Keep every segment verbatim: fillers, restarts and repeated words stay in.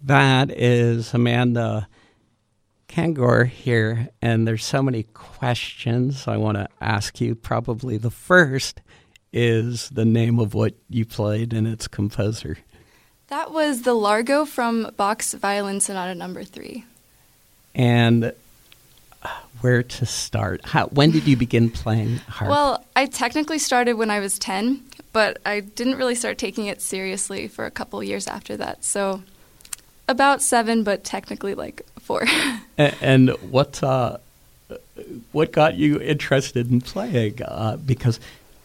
That is Amanda Kangor here, and there's so many questions I want to ask you. Probably the first is the name of what you played and its composer. That was the Largo from Bach's Violin Sonata Number Three. And where to start? How, when did you begin playing harp? Well, I technically started when I was ten, but I didn't really start taking it seriously for a couple years after that. So about seven, but technically like four. and, and what uh, what got you interested in playing? Uh, because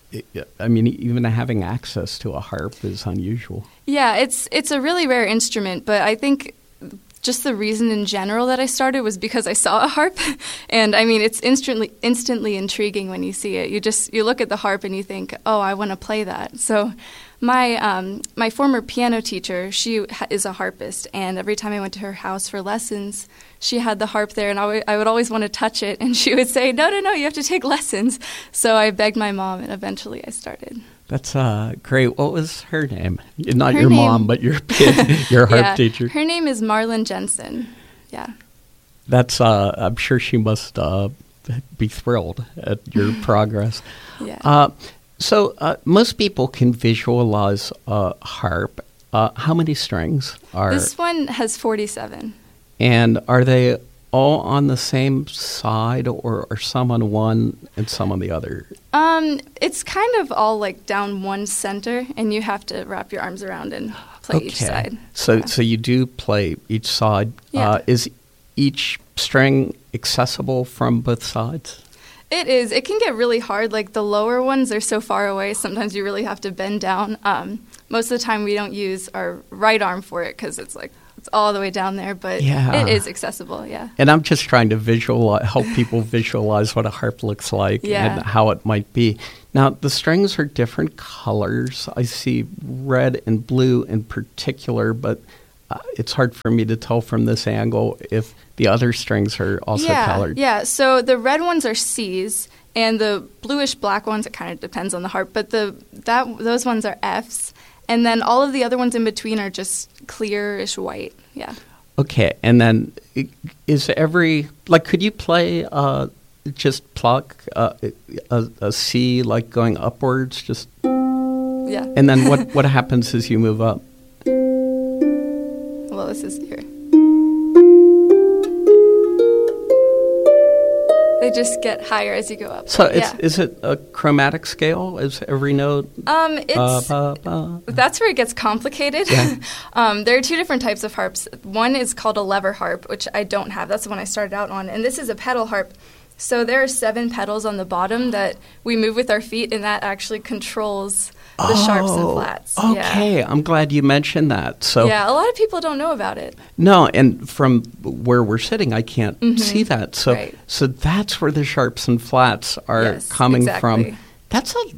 I mean, even having access to a harp is unusual. Yeah, it's it's a really rare instrument, but I think just the reason in general that I started was because I saw a harp. And I mean, it's instantly instantly intriguing when you see it. You just you look at the harp and you think, "Oh, I want to play that." So my um, my former piano teacher, she ha- is a harpist, and every time I went to her house for lessons, she had the harp there, and I, w- I would always want to touch it, and she would say, no, no, no, you have to take lessons. So I begged my mom, and eventually I started. That's uh, great. What was her name? Not her your name, mom, but your your harp yeah, teacher. Her name is Marlon Jensen. Yeah. That's. Uh, I'm sure she must uh, be thrilled at your progress. Yeah. Uh, so uh, most people can visualize a harp. Uh, how many strings are? This one has forty-seven. And are they all on the same side, or are some on one and some on the other? Um, it's kind of all like down one center, and you have to wrap your arms around and play okay. each side. So, yeah. so you do play each side. Yeah. Uh, is each string accessible from both sides? It is. It can get really hard. Like the lower ones are so far away, sometimes you really have to bend down. Um, most of the time we don't use our right arm for it because it's like it's all the way down there, but yeah. it is accessible, yeah. And I'm just trying to visualize, help people visualize what a harp looks like yeah. and how it might be. Now, the strings are different colors. I see red and blue in particular, but uh, it's hard for me to tell from this angle if the other strings are also yeah, colored. Yeah, so the red ones are C's, and the bluish-black ones, it kind of depends on the harp, but the that those ones are F's. And then all of the other ones in between are just clearish white, yeah. Okay, and then is every, like, could you play, uh, just pluck uh, a, a C, like, going upwards, just? Yeah. And then what, what happens as you move up? Well, this is here. They just get higher as you go up. So it's, yeah. is it a chromatic scale? Is every note? Um, it's ba, ba, ba? That's where it gets complicated. Yeah. um, there are two different types of harps. One is called a lever harp, which I don't have. That's the one I started out on. And this is a pedal harp. So there are seven pedals on the bottom that we move with our feet, and that actually controls the oh, sharps and flats. Okay, yeah. I'm glad you mentioned that. So yeah, a lot of people don't know about it. No, and from where we're sitting, I can't mm-hmm. see that. So, right. so that's where the sharps and flats are yes, coming exactly. from. That's a.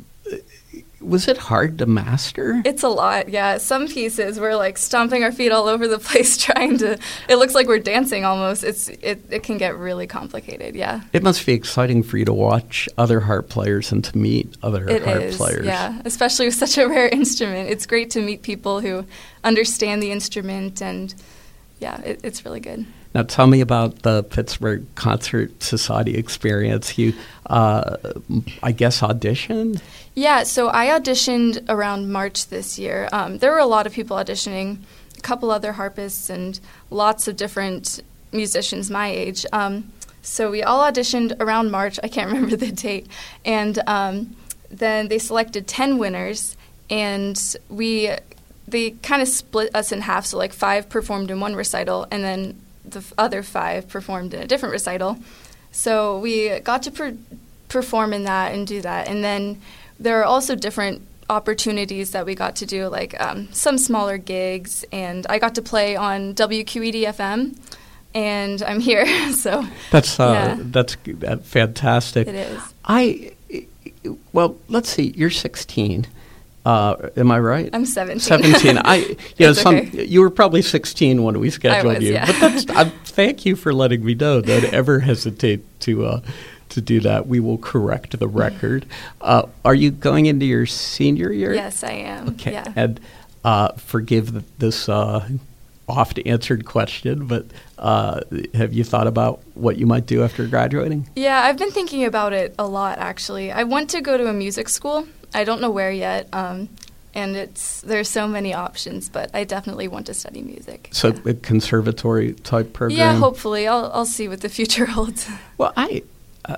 Was it hard to master? It's a lot, yeah. Some pieces we're like stomping our feet all over the place trying to. It looks like we're dancing almost. It's it, it can get really complicated, yeah. It must be exciting for you to watch other harp players and to meet other it harp is, players. Yeah, especially with such a rare instrument. It's great to meet people who understand the instrument, and yeah, it, it's really good. Now, tell me about the Pittsburgh Concert Society experience. You, uh, I guess, auditioned? Yeah, so I auditioned around March this year. Um, there were a lot of people auditioning, a couple other harpists, and lots of different musicians my age. Um, so we all auditioned around March. I can't remember the date. And um, then they selected ten winners, and we they kind of split us in half. So like five performed in one recital, and then the f- other five performed in a different recital. So we got to per- perform in that and do that. And then there are also different opportunities that we got to do, like um, some smaller gigs. And I got to play on W Q E D F M, and I'm here. so That's uh, yeah. that's uh, fantastic. It is. I well, let's see. You're sixteen. Uh, am I right? I'm seventeen. Seventeen. I, you know, It's some okay. you were probably sixteen when we scheduled I was, you. yeah. But that's, I, thank you for letting me know. Don't ever hesitate to uh, to do that. We will correct the record. Uh, are you going into your senior year? Yes, I am. Okay. Yeah. And uh, forgive this uh, oft-answered question, but uh, have you thought about what you might do after graduating? Yeah, I've been thinking about it a lot, actually. I want to go to a music school. I don't know where yet, um, and it's there's so many options, but I definitely want to study music. So yeah. a conservatory-type program? Yeah, hopefully. I'll I'll see what the future holds. Well, I, uh,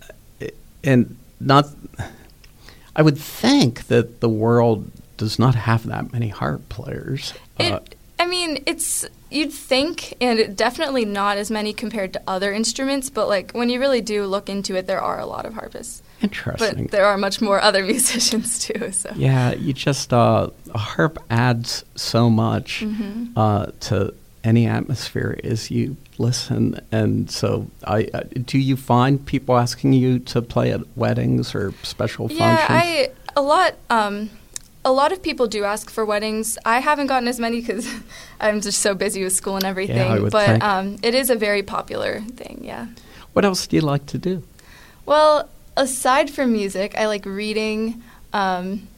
and not, I would think that the world does not have that many harp players. It, Uh, I mean, it's, you'd think, and it, definitely not as many compared to other instruments, but like when you really do look into it, there are a lot of harpists. Interesting. But there are much more other musicians too. So yeah, you just, uh, a harp adds so much mm-hmm. uh, to any atmosphere as you listen. And so I, uh, do you find people asking you to play at weddings or special yeah, functions? I, a lot, um, A lot of people do ask for weddings. I haven't gotten as many because I'm just so busy with school and everything. Yeah, I would but think. Um, it is a very popular thing, yeah. What else do you like to do? Well, aside from music, I like reading. Um,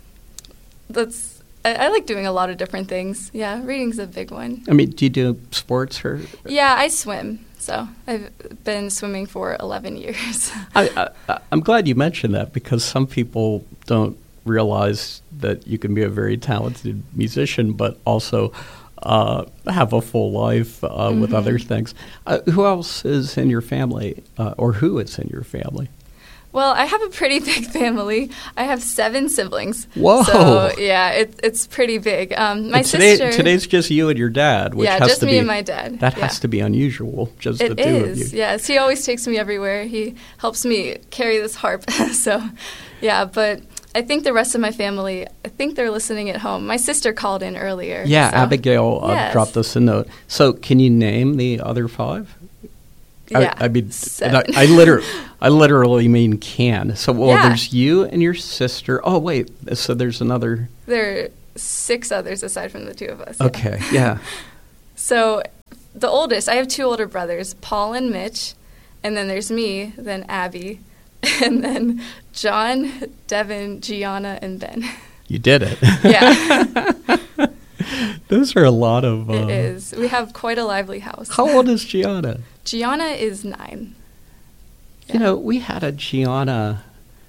that's I, I like doing a lot of different things. Yeah, reading's a big one. I mean, do you do sports or? Yeah, I swim. So I've been swimming for eleven years. I, I, I'm glad you mentioned that because some people don't realize that you can be a very talented musician, but also uh, have a full life uh, mm-hmm. with other things. Uh, who else is in your family, uh, or who is in your family? Well, I have a pretty big family. I have seven siblings. Whoa! So yeah, it, it's pretty big. Um, my today, sister. Today's just you and your dad. Which yeah, has just to me be, and my dad. That yeah. has to be unusual. Just it the two is, of you. Yes, he always takes me everywhere. He helps me carry this harp. So, yeah, but I think the rest of my family, I think they're listening at home. My sister called in earlier. Yeah, so. Abigail uh, yes. dropped us a note. So can you name the other five? Yeah, I, I mean, seven. I, I, literally, I literally mean can. So, well, yeah. there's you and your sister. Oh, wait. So there's another. There are six others aside from the two of us. Yeah. Okay, yeah. So the oldest, I have two older brothers, Paul and Mitch, and then there's me, then Abby, and then John, Devin, Gianna, and Ben. You did it. Yeah. Those are a lot of... Uh, it is. We have quite a lively house. How old is Gianna? Gianna is nine. You yeah. know, we had a Gianna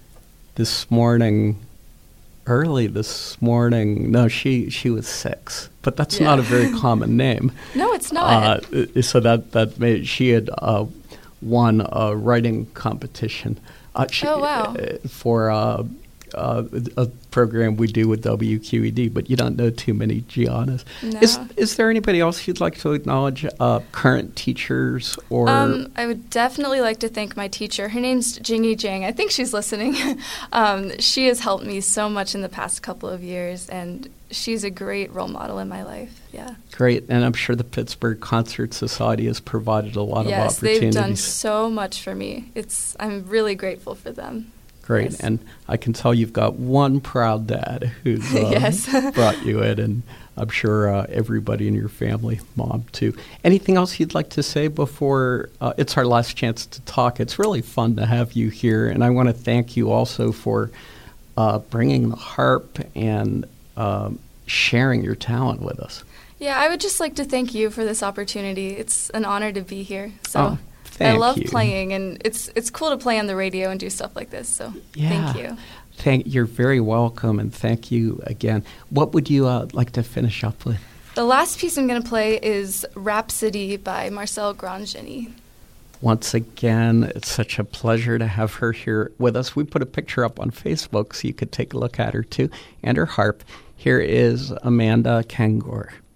this morning, early this morning. No, she, she was six, but that's yeah. not a very common name. No, it's not. Uh, so that, that made, she had uh, won a writing competition. Uh, she, oh, wow. Uh, for uh, uh, a program we do with W Q E D, but you don't know too many Giannas. No. Is is there anybody else you'd like to acknowledge, uh, current teachers? Or um, I would definitely like to thank my teacher. Her name's Jingy Jang. I think she's listening. um, she has helped me so much in the past couple of years, and she's a great role model in my life. Yeah. Great, and I'm sure the Pittsburgh Concert Society has provided a lot yes, of opportunities. Yes, they've done so much for me. It's I'm really grateful for them. Great, yes. And I can tell you've got one proud dad who's uh, yes. brought you in, and I'm sure uh, everybody in your family, mom too. Anything else you'd like to say before uh, it's our last chance to talk? It's really fun to have you here, and I want to thank you also for uh, bringing the harp and um, sharing your talent with us. Yeah, I would just like to thank you for this opportunity. It's an honor to be here. So. Oh. Thank I love you. playing, and it's it's cool to play on the radio and do stuff like this, so yeah. thank you. Thank, you're very welcome, and thank you again. What would you uh, like to finish up with? The last piece I'm going to play is Rhapsody by Marcel Grangeni. Once again, it's such a pleasure to have her here with us. We put a picture up on Facebook so you could take a look at her too, and her harp. Here is Amanda Kangor.